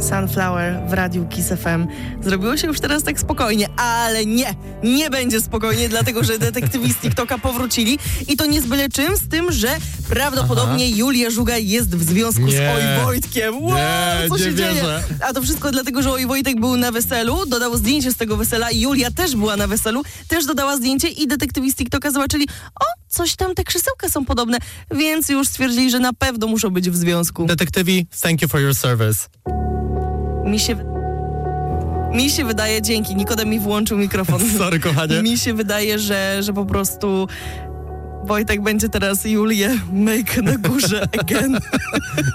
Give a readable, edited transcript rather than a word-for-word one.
Sunflower w Radiu Kiss FM. Zrobiło się już teraz tak spokojnie, ale nie będzie spokojnie, dlatego że detektywi z TikToka powrócili i to nie z byle czym, z tym, że prawdopodobnie Julia Żuga jest w związku z Oj Wojtkiem. Wow, co się dzieje? A to wszystko dlatego, że Oj Wojtek był na weselu, dodał zdjęcie z tego wesela i Julia też była na weselu, też dodała zdjęcie i detektywi z TikToka zobaczyli, coś tam, te krzesełka są podobne, więc już stwierdzili, że na pewno muszą być w związku. Detektywi, thank you for your service. Mi się wydaje, dzięki, Nikodem mi włączył mikrofon. Sorry, kochanie. Mi się wydaje, że po prostu Wojtek będzie teraz Julię make na górze again.